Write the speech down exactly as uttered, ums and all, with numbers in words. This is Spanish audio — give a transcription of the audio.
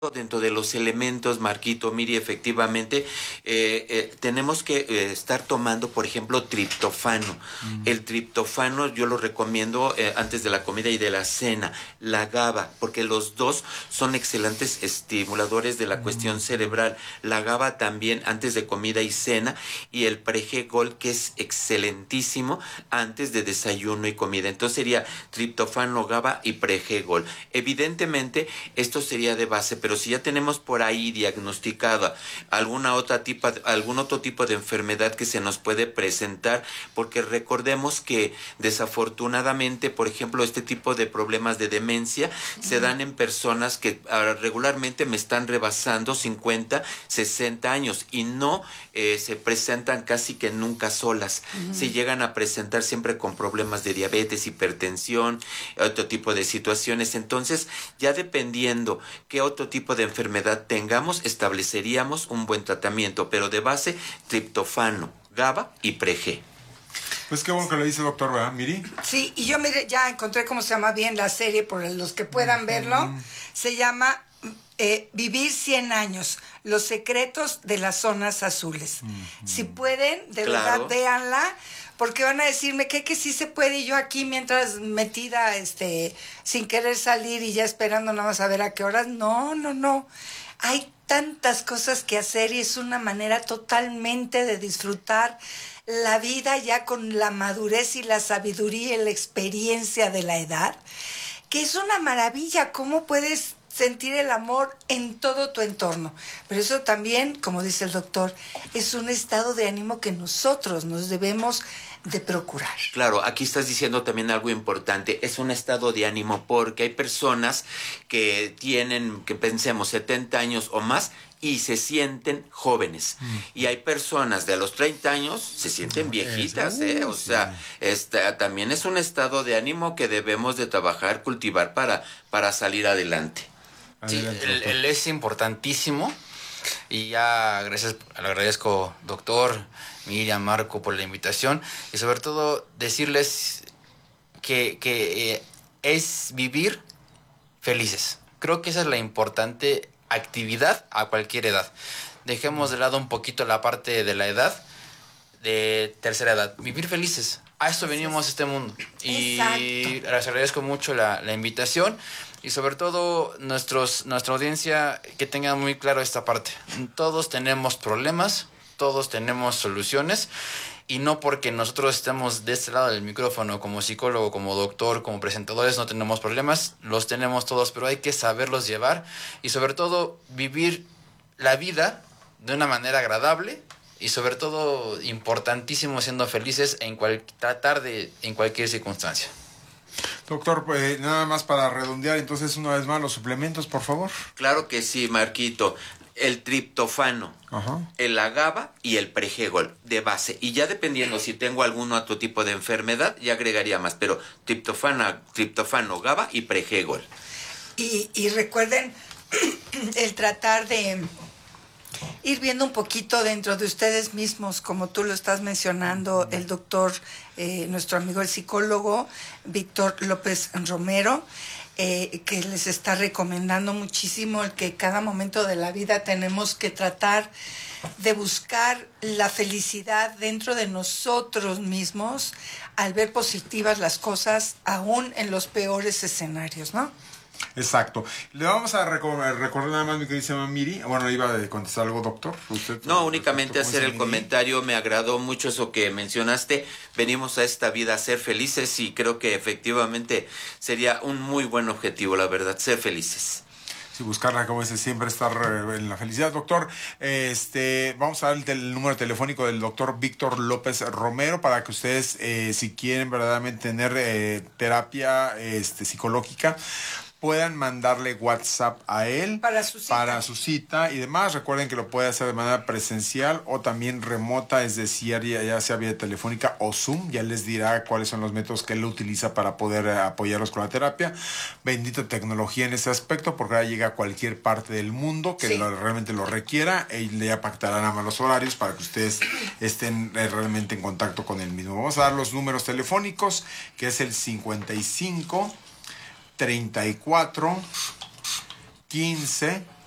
dentro de los elementos, Marquito, Miri, efectivamente, eh, eh, tenemos que eh, estar tomando, por ejemplo, triptofano. Mm. El triptofano yo lo recomiendo eh, antes de la comida y de la cena. La GABA, porque los dos son excelentes estimuladores de la mm. cuestión cerebral. La GABA también antes de comida y cena, y el Pregol, que es excelentísimo antes de desayuno y comida. Entonces sería triptofano, GABA y Pregol. Evidentemente, esto sería de base, pero si ya tenemos por ahí diagnosticada alguna otra tipo, algún otro tipo de enfermedad que se nos puede presentar, porque recordemos que desafortunadamente, por ejemplo, este tipo de problemas de demencia uh-huh. se dan en personas que uh, regularmente me están rebasando cincuenta, sesenta años y no eh, se presentan casi que nunca solas. Uh-huh. Se llegan a presentar siempre con problemas de diabetes, hipertensión, otro tipo de situaciones. Entonces, ya dependiendo qué otro tipo de enfermedad tengamos, estableceríamos un buen tratamiento, pero de base triptofano, GABA y Preg. Pues qué bueno que lo dice, doctor, ¿verdad, Miri? Sí, y yo mire, ya encontré cómo se llama bien la serie, por los que puedan verlo. Mm. Se llama eh, Vivir cien años, los secretos de las zonas azules. Mm. Si pueden, de claro. verdad, véanla, porque van a decirme que, que sí se puede, y yo aquí mientras metida, este, sin querer salir y ya esperando nada más a ver a qué horas. No, no, no. Hay tantas cosas que hacer y es una manera totalmente de disfrutar la vida ya con la madurez y la sabiduría y la experiencia de la edad, que es una maravilla. ¿Cómo puedes sentir el amor en todo tu entorno? Pero eso también, como dice el doctor, es un estado de ánimo que nosotros nos debemos de procurar. Claro, aquí estás diciendo también algo importante, es un estado de ánimo, porque hay personas que tienen, que pensemos, setenta años o más y se sienten jóvenes. Mm. Y hay personas de los treinta años se sienten viejitas, Eso, ¿eh? O sí. sea, esta, también es un estado de ánimo que debemos de trabajar, cultivar para, para salir adelante. Sí, el, el es importantísimo. Y ya gracias, le agradezco, doctor, Miriam, Marco, por la invitación, y sobre todo decirles que, que eh, es vivir felices. Creo que esa es la importante actividad a cualquier edad. Dejemos de lado un poquito la parte de la edad, de tercera edad. Vivir felices. A esto venimos a este mundo. Y Exacto. les agradezco mucho la, la invitación. Y sobre todo nuestros, nuestra audiencia, que tenga muy claro esta parte. Todos tenemos problemas, todos tenemos soluciones, y no porque nosotros estemos de este lado del micrófono como psicólogo, como doctor, como presentadores, no tenemos problemas. Los tenemos todos, pero hay que saberlos llevar y sobre todo vivir la vida de una manera agradable y sobre todo importantísimo siendo felices en cual, tratar de en cualquier circunstancia. Doctor, pues nada más para redondear, entonces una vez más los suplementos, por favor. Claro que sí, Marquito. El triptofano, Ajá. el GABA y el Pregol de base. Y ya dependiendo si tengo algún otro tipo de enfermedad, ya agregaría más. Pero triptofano, triptofano, GABA y Pregol. Y, y recuerden el tratar de ir viendo un poquito dentro de ustedes mismos, como tú lo estás mencionando, el doctor, eh, nuestro amigo el psicólogo, Víctor López Romero, eh, que les está recomendando muchísimo el que cada momento de la vida tenemos que tratar de buscar la felicidad dentro de nosotros mismos al ver positivas las cosas, aún en los peores escenarios, ¿no? Exacto. Le vamos a recordar, recordar nada más, mi querida Miri. Bueno, iba a contestar algo, doctor. ¿Usted, no, únicamente hacer el comentario. Me agradó mucho eso que mencionaste. Venimos a esta vida a ser felices y creo que efectivamente sería un muy buen objetivo, la verdad, ser felices. Sí, buscarla, como dice, siempre estar en la felicidad. Doctor, este, vamos a dar el, tel- el número telefónico del doctor Víctor López Romero para que ustedes, eh, si quieren verdaderamente tener eh, terapia este, psicológica, puedan mandarle WhatsApp a él para su, cita. para su cita y demás. Recuerden que lo puede hacer de manera presencial o también remota, es decir, ya, ya sea vía telefónica o Zoom. Ya les dirá cuáles son los métodos que él utiliza para poder apoyarlos con la terapia. Bendita tecnología en ese aspecto, porque ahora llega a cualquier parte del mundo que sí. lo, realmente lo requiera, y le ya pactarán a los horarios para que ustedes estén realmente en contacto con él mismo. Vamos a dar los números telefónicos, que es el cincuenta y cinco, treinta y cuatro, quince,